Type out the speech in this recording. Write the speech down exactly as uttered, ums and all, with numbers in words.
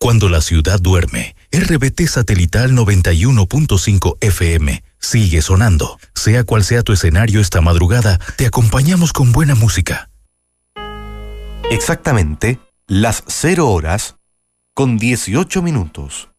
Cuando la ciudad duerme, R B T Satelital noventa y uno punto cinco F M sigue sonando. Sea cual sea tu escenario esta madrugada, te acompañamos con buena música. Exactamente las cero horas con dieciocho minutos.